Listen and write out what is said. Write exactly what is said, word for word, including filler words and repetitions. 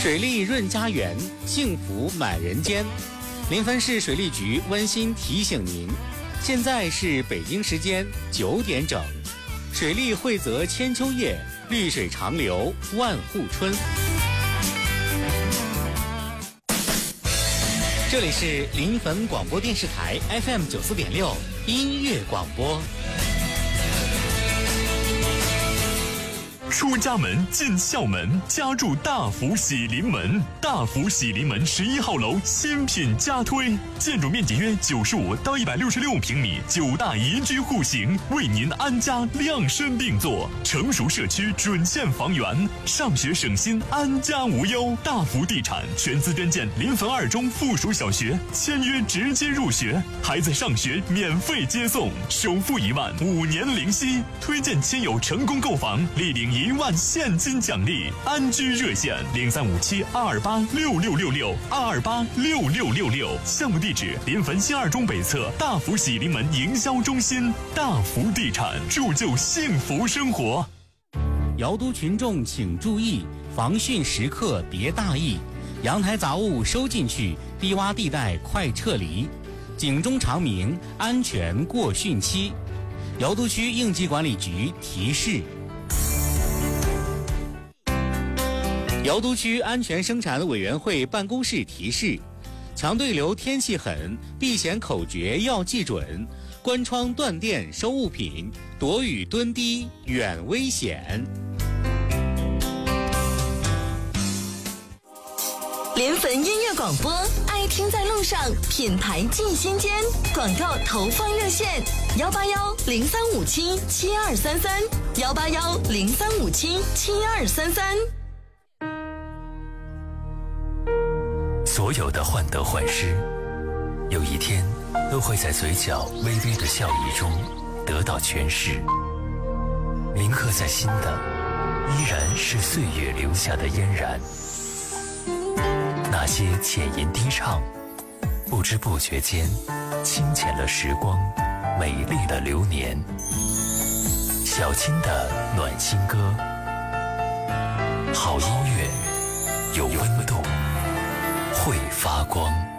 水利润家园，幸福满人间。临汾市水利局温馨提醒您，现在是北京时间九点整。水利惠泽千秋叶，绿水长流万户春。这里是临汾广播电视台 F M 九四点六音乐广播。 出家门进校门，家住大福喜临门。大福喜临门十一号楼新品加推，建筑面积约九十五到一百六十六平米，九大宜居户型，为您安家量身定做。成熟社区准线房源，上学省心，安家无忧。大福地产全资捐建临汾二中附属小学，签约直接入学，孩子上学免费接送，首付一万，五年零息。推荐亲友成功购房，立领一万现金奖励。安居热线零三五七二二八六六六六二二八六六六六。项目地址临汾新二中北侧大福喜临门营销中心。大福地产，铸就幸福生活。 瑶都群众请注意，防汛时刻别大意，阳台杂物收进去，低洼地带快撤离。警钟长鸣，安全过汛期。瑶都区应急管理局提示。瑶都区安全生产委员会办公室提示：强对流天气狠，避险口诀要记准，关窗断电收物品，躲雨蹲低远危险。 临汾音乐广播，爱听在路上，品牌进心间。广告投放热线：幺八幺零三五七七二三三，幺八幺零三五七七二三三。 所有的患得患失，有一天都会在嘴角微微的笑意中得到诠释。铭刻在心的，依然是岁月留下的嫣然。那些浅吟低唱，不知不觉间清浅了时光，美丽了流年。小青的暖心歌，好音乐有温度，会发光。